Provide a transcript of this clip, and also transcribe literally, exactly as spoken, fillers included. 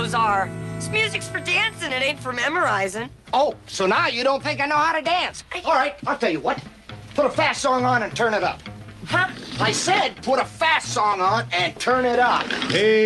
those are. This music's for dancing, it ain't for memorizing. Oh, so now you don't think I know how to dance? All right, I'll tell you what. Put a fast song on and turn it up. Huh? I said put a fast song on and turn it up. Hey.